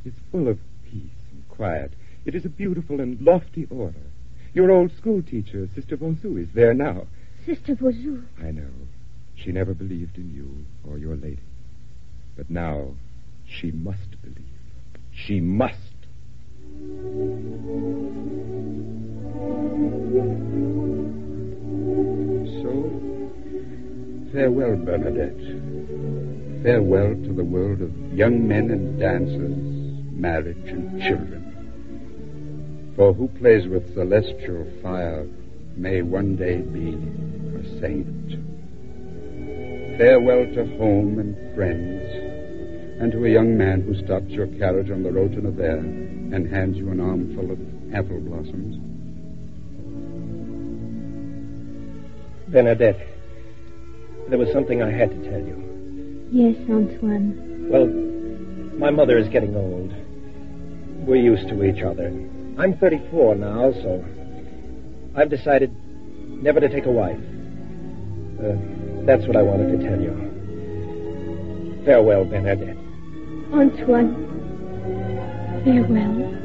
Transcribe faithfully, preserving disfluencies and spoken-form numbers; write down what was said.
is full of peace and quiet. It is a beautiful and lofty order. Your old school teacher, Sister Bonzou, is there now. Sister Bonzou? I know. She never believed in you or your lady. But now she must believe. She must. So, farewell, Bernadette. Farewell to the world of young men and dances, marriage and children. For who plays with celestial fire may one day be a saint. Farewell to home and friends, and to a young man who stops your carriage on the road to Nevers and hands you an armful of apple blossoms. Bernadette, there was something I had to tell you. Yes, Antoine. Well, my mother is getting old. We're used to each other. I'm thirty-four now, so I've decided never to take a wife. Uh, that's what I wanted to tell you. Farewell, Bernadette. Antoine, farewell.